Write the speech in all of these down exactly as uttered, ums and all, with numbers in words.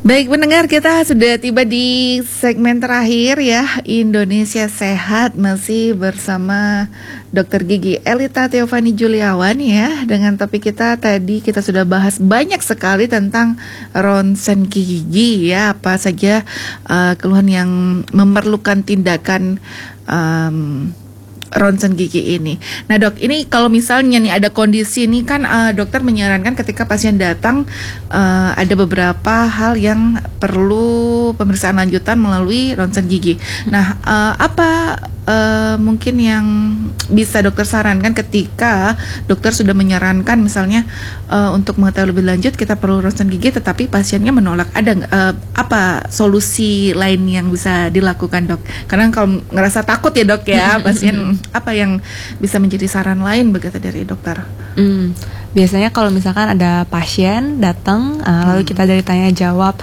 Baik pendengar, kita sudah tiba di segmen terakhir ya, Indonesia Sehat, masih bersama Dokter Gigi Elita Theophani Juliawan ya. Dengan topik kita tadi kita sudah bahas banyak sekali tentang ronsen gigi ya, apa saja uh, keluhan yang memerlukan tindakan um, ronsen gigi ini. Nah dok, ini kalau misalnya nih ada kondisi ini kan uh, dokter menyarankan ketika pasien datang uh, ada beberapa hal yang perlu pemeriksaan lanjutan melalui ronsen gigi. Nah uh, apa uh, mungkin yang bisa dokter sarankan ketika dokter sudah menyarankan misalnya uh, untuk mengetahui lebih lanjut kita perlu ronsen gigi tetapi pasiennya menolak, ada uh, apa solusi lain yang bisa dilakukan dok? Karena kalau ngerasa takut ya dok ya pasien, apa yang bisa menjadi saran lain begitu dari dokter? Hmm, biasanya kalau misalkan ada pasien datang, uh, hmm. lalu kita dari tanya jawab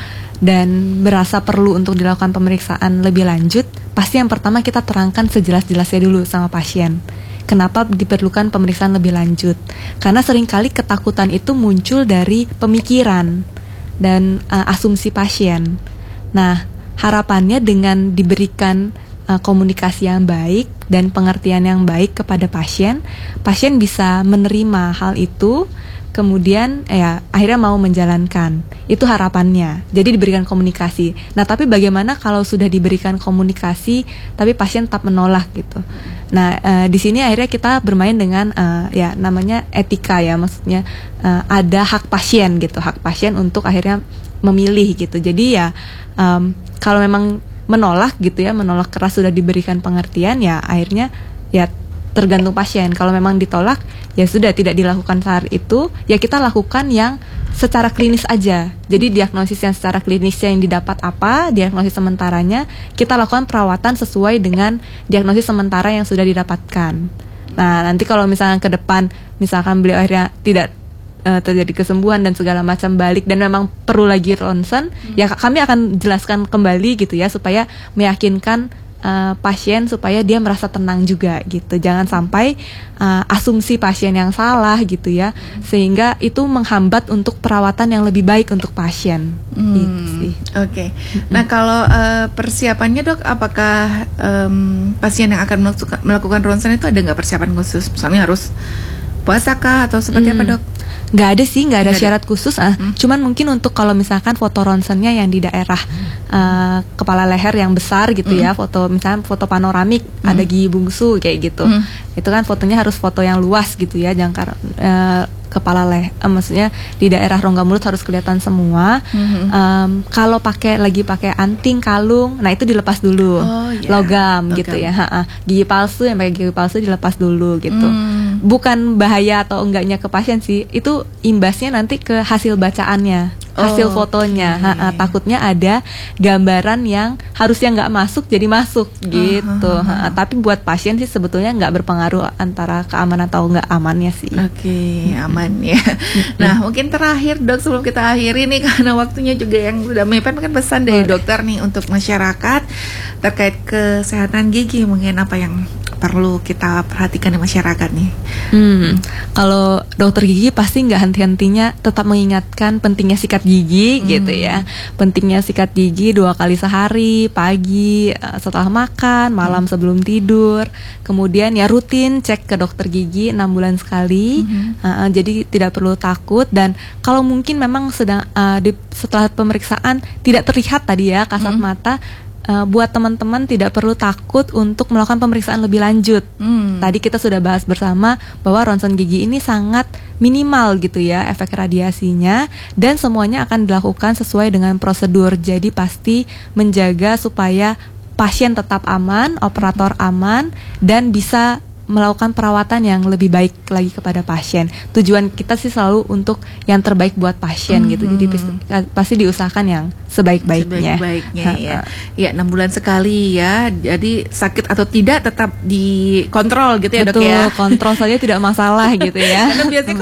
dan berasa perlu untuk dilakukan pemeriksaan lebih lanjut, pasti yang pertama kita terangkan sejelas-jelasnya dulu sama pasien. Kenapa diperlukan pemeriksaan lebih lanjut? Karena seringkali ketakutan itu muncul dari pemikiran dan uh, asumsi pasien. Nah, harapannya dengan diberikan uh, komunikasi yang baik dan pengertian yang baik kepada pasien, pasien bisa menerima hal itu, kemudian ya akhirnya mau menjalankan. Itu harapannya. Jadi diberikan komunikasi. Nah, tapi bagaimana kalau sudah diberikan komunikasi tapi pasien tetap menolak gitu. Nah, uh, di sini akhirnya kita bermain dengan uh, ya namanya etika ya, maksudnya uh, ada hak pasien gitu, hak pasien untuk akhirnya memilih gitu. Jadi ya um, kalau memang menolak gitu ya, menolak keras sudah diberikan pengertian ya akhirnya ya tergantung pasien. Kalau memang ditolak ya sudah tidak dilakukan saat itu, ya kita lakukan yang secara klinis aja. Jadi diagnosis yang secara klinisnya yang didapat apa, diagnosis sementaranya kita lakukan perawatan sesuai dengan diagnosis sementara yang sudah didapatkan. Nah, nanti kalau misalnya ke depan misalkan beliau akhirnya tidak uh, terjadi kesembuhan dan segala macam balik dan memang perlu lagi ronsen, hmm. ya kami akan jelaskan kembali gitu ya supaya meyakinkan Uh, pasien supaya dia merasa tenang juga gitu. Jangan sampai uh, asumsi pasien yang salah gitu ya, sehingga itu menghambat untuk perawatan yang lebih baik untuk pasien. Hmm, gitu sih. Oke. Okay. Nah kalau uh, persiapannya dok, apakah um, pasien yang akan melakukan, melakukan ronsen itu ada nggak persiapan khusus? Misalnya harus puasa kah atau seperti hmm. apa dok? Nggak ada sih, nggak ada gak syarat ada. khusus ah. Hmm. Cuman mungkin untuk kalau misalkan foto ronsennya yang di daerah uh, kepala leher yang besar gitu hmm. ya, foto misalnya foto panoramik hmm. ada gigi bungsu kayak gitu. Hmm. Itu kan fotonya harus foto yang luas gitu ya, jangkar uh, kepala leher, uh, maksudnya di daerah rongga mulut harus kelihatan semua. Mm-hmm. Um, kalau pakai lagi pakai anting, kalung, nah itu dilepas dulu. Oh, yeah. Logam, Logam gitu ya. Ha-ha. Gigi palsu yang pakai gigi palsu dilepas dulu gitu. Mm. Bukan bahaya atau enggaknya ke pasien sih, itu imbasnya nanti ke hasil bacaannya, hasil oh, fotonya. Okay. Ha-ha. Takutnya ada gambaran yang harusnya nggak masuk jadi masuk gitu. Uh-huh. Ha-ha. Tapi buat pasien sih sebetulnya nggak berpengaruh antara keamanan atau nggak amannya sih. Oke, okay, aman ya. Nah mungkin terakhir dok sebelum kita akhiri nih karena waktunya juga yang sudah mepet, mungkin pesan dari dokter nih untuk masyarakat terkait kesehatan gigi, mungkin apa yang perlu kita perhatikan di masyarakat nih. Hmm, kalau dokter gigi pasti nggak henti-hentinya tetap mengingatkan pentingnya sikat gigi hmm. gitu ya. Pentingnya sikat gigi dua kali sehari, pagi setelah makan, malam hmm. sebelum tidur. Kemudian ya rutin cek ke dokter gigi enam bulan sekali. Hmm. Uh, jadi tidak perlu takut, dan kalau mungkin memang sedang uh, di, setelah pemeriksaan tidak terlihat tadi ya kasat hmm. mata. Uh, buat teman-teman tidak perlu takut untuk melakukan pemeriksaan lebih lanjut. Hmm. Tadi kita sudah bahas bersama bahwa ronsen gigi ini sangat minimal gitu ya efek radiasinya, dan semuanya akan dilakukan sesuai dengan prosedur. Jadi pasti menjaga supaya pasien tetap aman, operator aman, dan bisa melakukan perawatan yang lebih baik lagi kepada pasien. Tujuan kita sih selalu untuk yang terbaik buat pasien mm-hmm. gitu. Jadi pasti diusahakan yang sebaik-baiknya. Sebaik-baiknya ya. Ya enam bulan sekali ya. Jadi sakit atau tidak tetap dikontrol gitu ya. Betul, dok ya. kontrol saja tidak masalah gitu ya. Karena biasanya